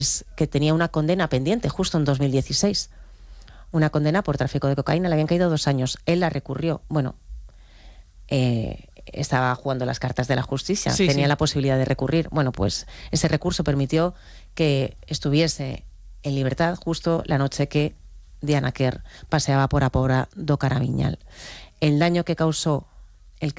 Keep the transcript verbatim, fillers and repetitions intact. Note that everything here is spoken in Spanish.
que tenía una condena pendiente justo en dos mil dieciséis. Una condena por tráfico de cocaína, le habían caído dos años. Él la recurrió. Bueno, eh, estaba jugando las cartas de la justicia, Sí, tenía sí. la posibilidad de recurrir. Bueno, pues ese recurso permitió que estuviese en libertad justo la noche que Diana Quer paseaba por a Pobra do Caramiñal. El daño que causó